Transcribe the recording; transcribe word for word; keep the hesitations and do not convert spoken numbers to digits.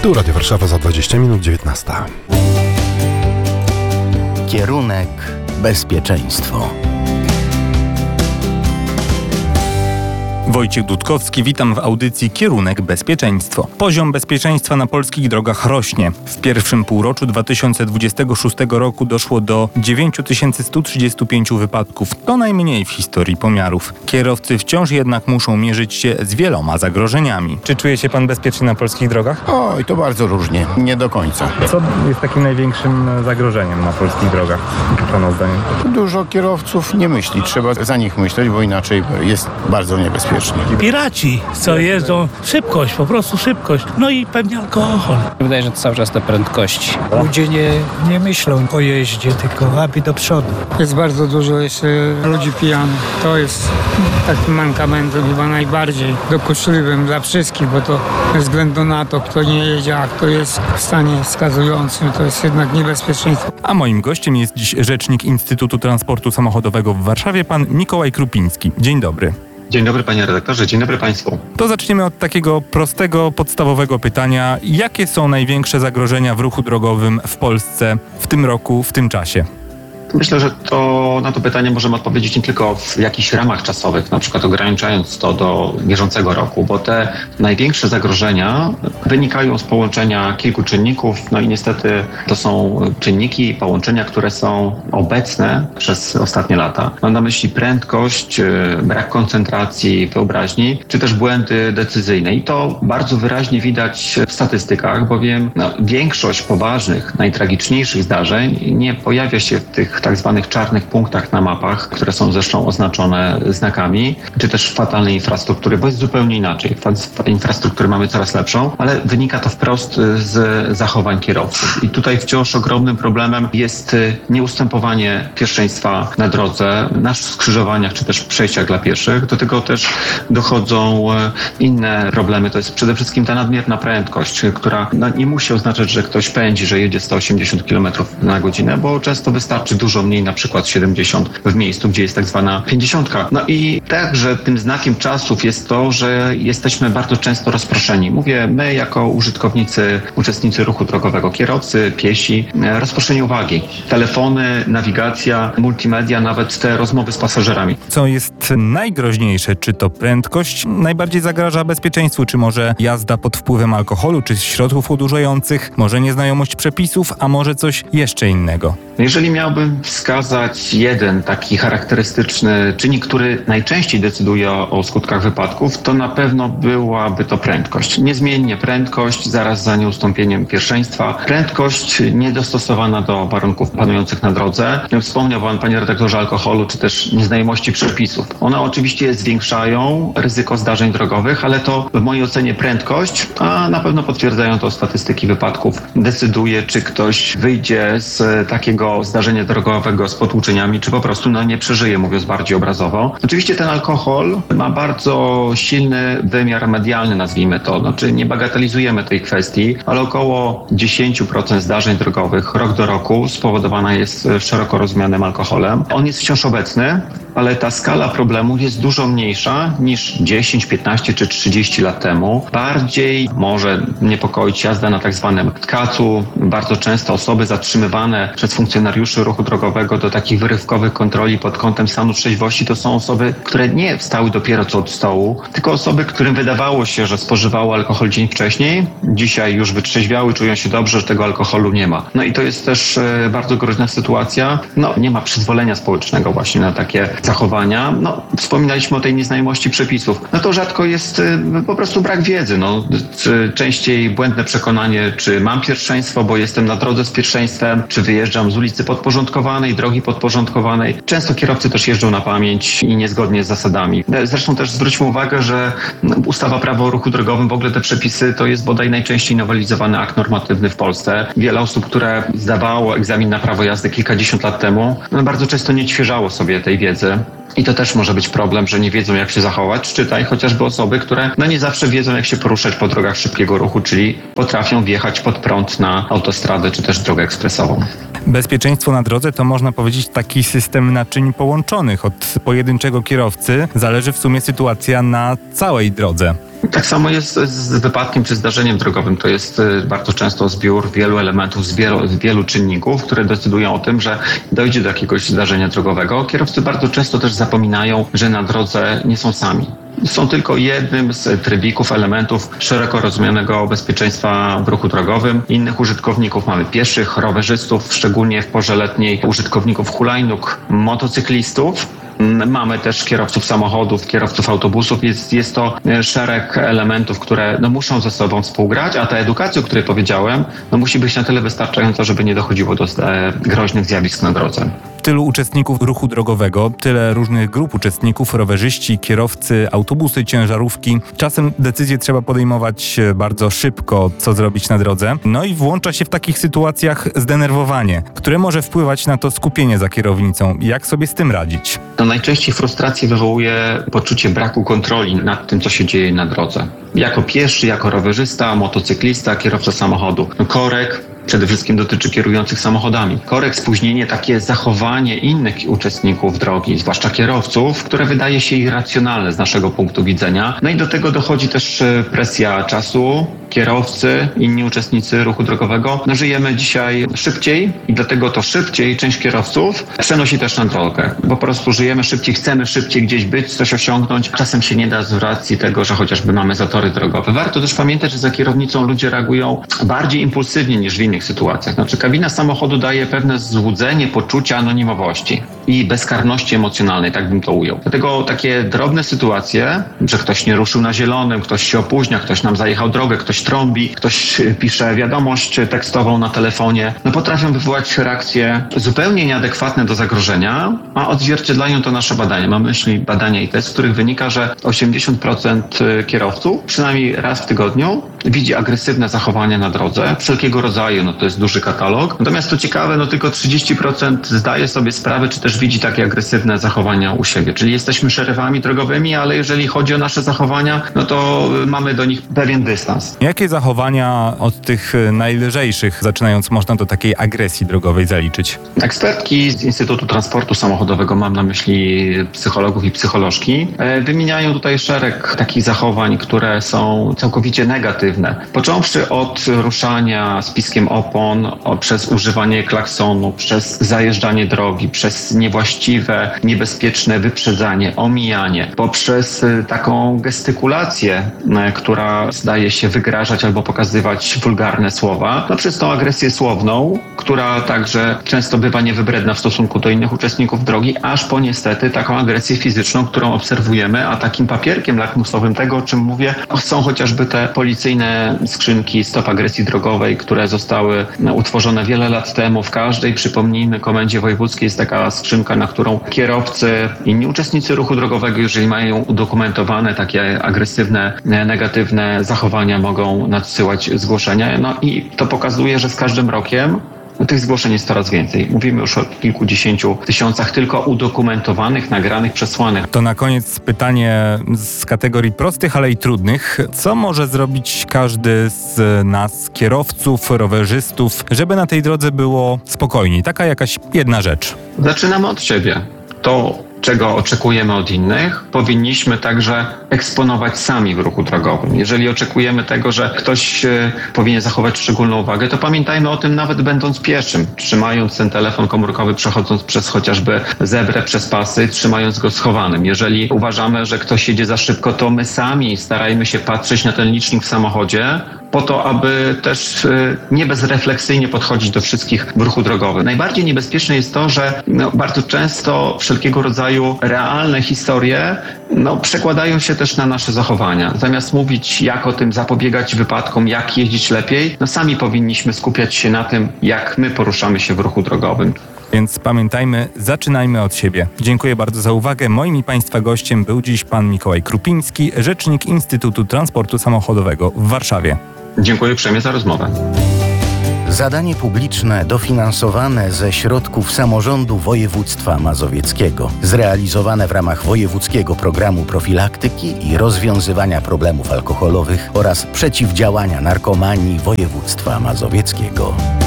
Tu Radio Warszawa za dwadzieścia minut, dziewiętnasta. Kierunek bezpieczeństwo. Wojciech Dudkowski, witam w audycji Kierunek Bezpieczeństwo. Poziom bezpieczeństwa na polskich drogach rośnie. W pierwszym półroczu dwa tysiące dwudziestego szóstego roku doszło do dziewięć tysięcy sto trzydzieści pięć wypadków. To najmniej w historii pomiarów. Kierowcy wciąż jednak muszą mierzyć się z wieloma zagrożeniami. Czy czuje się pan bezpiecznie na polskich drogach? Oj, to bardzo różnie. Nie do końca. Co jest takim największym zagrożeniem na polskich drogach, pana zdaniem? Dużo kierowców nie myśli. Trzeba za nich myśleć, bo inaczej jest bardzo niebezpiecznie. Piraci, co jeżdżą, szybkość, po prostu szybkość, no i pewnie alkohol. Wydaje się, że to cały czas te prędkości. Ludzie nie, nie myślą o jeździe, tylko aby do przodu. Jest bardzo dużo jeszcze ludzi pijanych. To jest takim mankamentem chyba najbardziej dokuczliwym dla wszystkich, bo to bez względu na to, kto nie jedzie, a kto jest w stanie skazującym, to jest jednak niebezpieczeństwo. A moim gościem jest dziś rzecznik Instytutu Transportu Samochodowego w Warszawie, pan Mikołaj Krupiński. Dzień dobry. Dzień dobry panie redaktorze, dzień dobry państwu. To zaczniemy od takiego prostego, podstawowego pytania. Jakie są największe zagrożenia w ruchu drogowym w Polsce w tym roku, w tym czasie? Myślę, że to na to pytanie możemy odpowiedzieć nie tylko w jakichś ramach czasowych, na przykład ograniczając to do bieżącego roku, bo te największe zagrożenia wynikają z połączenia kilku czynników, no i niestety to są czynniki i połączenia, które są obecne przez ostatnie lata. Mam na myśli prędkość, brak koncentracji, wyobraźni, czy też błędy decyzyjne. I to bardzo wyraźnie widać w statystykach, bowiem no, większość poważnych, najtragiczniejszych zdarzeń nie pojawia się w tych tak zwanych czarnych punktach na mapach, które są zresztą oznaczone znakami, czy też fatalnej infrastruktury, bo jest zupełnie inaczej. Infrastruktury mamy coraz lepszą, ale wynika to wprost z zachowań kierowców. I tutaj wciąż ogromnym problemem jest nieustępowanie pierwszeństwa na drodze, na skrzyżowaniach, czy też przejściach dla pieszych. Do tego też dochodzą inne problemy. To jest przede wszystkim ta nadmierna prędkość, która no, nie musi oznaczać, że ktoś pędzi, że jedzie sto osiemdziesiąt kilometrów na godzinę, bo często wystarczy dużo Dużo mniej, na przykład siedemdziesiąt w miejscu, gdzie jest tak zwana pięćdziesiątka. No i także tym znakiem czasów jest to, że jesteśmy bardzo często rozproszeni. Mówię my jako użytkownicy, uczestnicy ruchu drogowego, kierowcy, piesi, rozproszeni uwagi. Telefony, nawigacja, multimedia, nawet te rozmowy z pasażerami. Co jest najgroźniejsze? Czy to prędkość najbardziej zagraża bezpieczeństwu? Czy może jazda pod wpływem alkoholu, czy środków odurzających? Może nieznajomość przepisów, a może coś jeszcze innego? Jeżeli miałbym wskazać jeden taki charakterystyczny czynnik, który najczęściej decyduje o, o skutkach wypadków, to na pewno byłaby to prędkość. Niezmiennie prędkość, zaraz za nieustąpieniem pierwszeństwa. Prędkość niedostosowana do warunków panujących na drodze. Wspomniał pan, panie redaktorze, alkoholu, czy też nieznajomości przepisów. One oczywiście zwiększają ryzyko zdarzeń drogowych, ale to w mojej ocenie prędkość, a na pewno potwierdzają to statystyki wypadków, decyduje, czy ktoś wyjdzie z takiego zdarzenia drogowego z potłuczeniami, czy po prostu no, nie przeżyje, mówiąc bardziej obrazowo. Oczywiście ten alkohol ma bardzo silny wymiar medialny, nazwijmy to. Znaczy nie bagatelizujemy tej kwestii, ale około dziesięć procent zdarzeń drogowych rok do roku spowodowana jest szeroko rozumianym alkoholem. On jest wciąż obecny, ale ta skala problemu jest dużo mniejsza niż dziesięć, piętnaście czy trzydzieści lat temu. Bardziej może niepokoić jazda na tak zwanym kacu. Bardzo często osoby zatrzymywane przez funkcjonariuszy ruchu drogowego do takich wyrywkowych kontroli pod kątem stanu trzeźwości to są osoby, które nie wstały dopiero co od stołu, tylko osoby, którym wydawało się, że spożywało alkohol dzień wcześniej, dzisiaj już wytrzeźwiały, czują się dobrze, że tego alkoholu nie ma. No i to jest też e, bardzo groźna sytuacja. No nie ma przyzwolenia społecznego właśnie na takie zachowania. No wspominaliśmy o tej nieznajomości przepisów. No to rzadko jest e, po prostu brak wiedzy. No częściej błędne przekonanie, czy mam pierwszeństwo, bo jestem na drodze z pierwszeństwem, czy wyjeżdżam z ulicy podporządkowanej, drogi podporządkowanej. Często kierowcy też jeżdżą na pamięć i niezgodnie z zasadami. Zresztą też zwróćmy uwagę, że ustawa Prawo o ruchu drogowym, w ogóle te przepisy, to jest bodaj najczęściej nowelizowany akt normatywny w Polsce. Wiele osób, które zdawało egzamin na prawo jazdy kilkadziesiąt lat temu, no bardzo często nie odświeżało sobie tej wiedzy. I to też może być problem, że nie wiedzą, jak się zachować. Czytaj chociażby osoby, które no nie zawsze wiedzą, jak się poruszać po drogach szybkiego ruchu, czyli potrafią wjechać pod prąd na autostradę czy też drogę ekspresową. Bezpieczeństwo na drodze to można powiedzieć taki system naczyń połączonych. Od pojedynczego kierowcy zależy w sumie sytuacja na całej drodze. Tak samo jest z wypadkiem czy zdarzeniem drogowym. To jest bardzo często zbiór wielu elementów, z wielu, z wielu czynników, które decydują o tym, że dojdzie do jakiegoś zdarzenia drogowego. Kierowcy bardzo często też zapominają, że na drodze nie są sami. Są tylko jednym z trybików, elementów szeroko rozumianego bezpieczeństwa w ruchu drogowym. Innych użytkowników mamy pieszych, rowerzystów, szczególnie w porze letniej, użytkowników hulajnóg, motocyklistów. Mamy też kierowców samochodów, kierowców autobusów. Jest, jest to szereg elementów, które no, muszą ze sobą współgrać, a ta edukacja, o której powiedziałem, no, musi być na tyle wystarczająca, żeby nie dochodziło do e, groźnych zjawisk na drodze. Tylu uczestników ruchu drogowego, tyle różnych grup uczestników, rowerzyści, kierowcy, autobusy, ciężarówki. Czasem decyzje trzeba podejmować bardzo szybko, co zrobić na drodze. No i włącza się w takich sytuacjach zdenerwowanie, które może wpływać na to skupienie za kierownicą. Jak sobie z tym radzić? To najczęściej frustrację wywołuje poczucie braku kontroli nad tym, co się dzieje na drodze. Jako pieszy, jako rowerzysta, motocyklista, kierowca samochodu. No, korek przede wszystkim dotyczy kierujących samochodami. Korek, spóźnienie, takie zachowanie innych uczestników drogi, zwłaszcza kierowców, które wydaje się irracjonalne z naszego punktu widzenia. No i do tego dochodzi też presja czasu. Kierowcy, inni uczestnicy ruchu drogowego. No, żyjemy dzisiaj szybciej i dlatego to szybciej część kierowców przenosi też na drogę. Po prostu żyjemy szybciej, chcemy szybciej gdzieś być, coś osiągnąć. Czasem się nie da z racji tego, że chociażby mamy zatory drogowe. Warto też pamiętać, że za kierownicą ludzie reagują bardziej impulsywnie niż w innych sytuacjach. Znaczy kabina samochodu daje pewne złudzenie poczucia anonimowości i bezkarności emocjonalnej, tak bym to ujął. Dlatego takie drobne sytuacje, że ktoś nie ruszył na zielonym, ktoś się opóźnia, ktoś nam zajechał drogę, ktoś trąbi, ktoś pisze wiadomość tekstową na telefonie, no potrafią wywołać reakcje zupełnie nieadekwatne do zagrożenia, a odzwierciedlają to nasze badania. Mam na myśli badania i test, z których wynika, że osiemdziesiąt procent kierowców przynajmniej raz w tygodniu widzi agresywne zachowania na drodze, wszelkiego rodzaju, no to jest duży katalog. Natomiast to ciekawe, no tylko trzydzieści procent zdaje sobie sprawę, czy też widzi takie agresywne zachowania u siebie. Czyli jesteśmy szeryfami drogowymi, ale jeżeli chodzi o nasze zachowania, no to mamy do nich pewien dystans. Jakie zachowania od tych najlżejszych, zaczynając, można do takiej agresji drogowej zaliczyć? Ekspertki z Instytutu Transportu Samochodowego, mam na myśli psychologów i psycholożki, wymieniają tutaj szereg takich zachowań, które są całkowicie negatywne. Począwszy od ruszania z piskiem opon, przez używanie klaksonu, przez zajeżdżanie drogi, przez niewłaściwe, niebezpieczne wyprzedzanie, omijanie, poprzez taką gestykulację, która zdaje się wygrażać albo pokazywać wulgarne słowa, no przez tą agresję słowną, która także często bywa niewybredna w stosunku do innych uczestników drogi, aż po niestety taką agresję fizyczną, którą obserwujemy, a takim papierkiem lakmusowym tego, o czym mówię, są chociażby te policyjne skrzynki stop agresji drogowej, które zostały utworzone wiele lat temu. W każdej, przypomnijmy, komendzie wojewódzkiej jest taka skrzynka, na którą kierowcy, inni uczestnicy ruchu drogowego, jeżeli mają udokumentowane takie agresywne, negatywne zachowania, mogą nadsyłać zgłoszenia. No i to pokazuje, że z każdym rokiem no, tych zgłoszeń jest coraz więcej. Mówimy już o kilkudziesięciu tysiącach tylko udokumentowanych, nagranych, przesłanych. To na koniec pytanie z kategorii prostych, ale i trudnych. Co może zrobić każdy z nas, kierowców, rowerzystów, żeby na tej drodze było spokojniej? Taka jakaś jedna rzecz. Zaczynamy od siebie. To, czego oczekujemy od innych, powinniśmy także eksponować sami w ruchu drogowym. Jeżeli oczekujemy tego, że ktoś powinien zachować szczególną uwagę, to pamiętajmy o tym nawet będąc pieszym, trzymając ten telefon komórkowy, przechodząc przez chociażby zebrę, przez pasy, trzymając go schowanym. Jeżeli uważamy, że ktoś jedzie za szybko, to my sami starajmy się patrzeć na ten licznik w samochodzie, po to, aby też nie bezrefleksyjnie podchodzić do wszystkich w ruchu drogowym. Najbardziej niebezpieczne jest to, że no, bardzo często wszelkiego rodzaju realne historie no, przekładają się też na nasze zachowania. Zamiast mówić, jak o tym zapobiegać wypadkom, jak jeździć lepiej, no sami powinniśmy skupiać się na tym, jak my poruszamy się w ruchu drogowym. Więc pamiętajmy, zaczynajmy od siebie. Dziękuję bardzo za uwagę. Moim i Państwa gościem był dziś pan Mikołaj Krupiński, rzecznik Instytutu Transportu Samochodowego w Warszawie. Dziękuję uprzejmie za rozmowę. Zadanie publiczne dofinansowane ze środków samorządu województwa mazowieckiego, zrealizowane w ramach wojewódzkiego programu profilaktyki i rozwiązywania problemów alkoholowych oraz przeciwdziałania narkomanii województwa mazowieckiego.